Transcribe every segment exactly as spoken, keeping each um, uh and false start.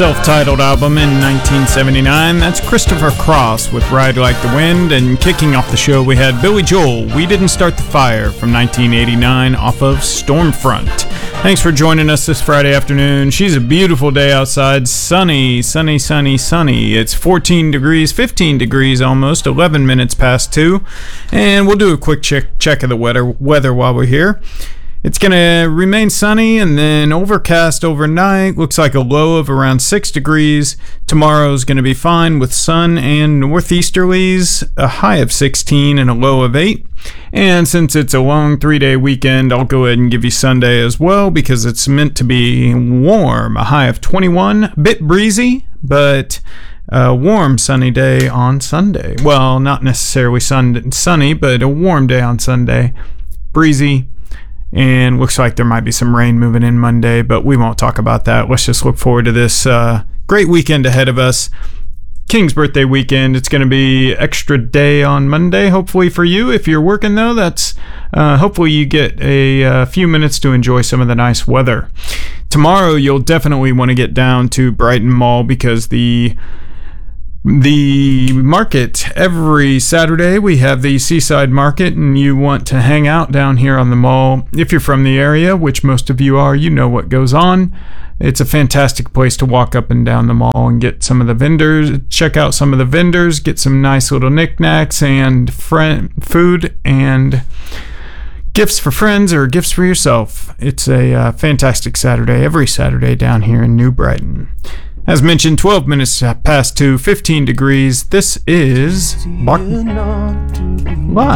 Self-titled album in nineteen seventy-nine. That's Christopher Cross with Ride Like the Wind, and kicking off the show we had Billy Joel, We Didn't Start the Fire from nineteen eighty-nine off of Stormfront. Thanks for joining us this Friday afternoon. She's a beautiful day outside, sunny, sunny, sunny, sunny. It's fourteen degrees, fifteen degrees almost, eleven minutes past two, and we'll do a quick check, check of the weather, weather while we're here. It's going to remain sunny and then overcast overnight. Looks like a low of around six degrees. Tomorrow's going to be fine with sun and northeasterlies, a high of sixteen and a low of eight. And since it's a long three-day weekend, I'll go ahead and give you Sunday as well because it's meant to be warm, a high of twenty-one, a bit breezy, but a warm sunny day on Sunday. Well, not necessarily sun- sunny, but a warm day on Sunday. Breezy. And looks like there might be some rain moving in Monday, but we won't talk about that. Let's just look forward to this uh, great weekend ahead of us. King's birthday weekend. It's going to be extra day on Monday, hopefully for you. If you're working, though, that's uh, hopefully you get a, a few minutes to enjoy some of the nice weather. Tomorrow, you'll definitely want to get down to Brighton Mall because the The market, every Saturday we have the Seaside Market, and you want to hang out down here on the mall. If you're from the area, which most of you are, you know what goes on. It's a fantastic place to walk up and down the mall and get some of the vendors, check out some of the vendors, get some nice little knickknacks and friend, food and gifts for friends or gifts for yourself. It's a uh, fantastic Saturday, every Saturday down here in New Brighton. As mentioned, twelve minutes past two, fifteen degrees. This is Barton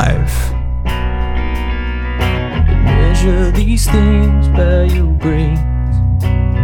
Live. Measure these things by your brain.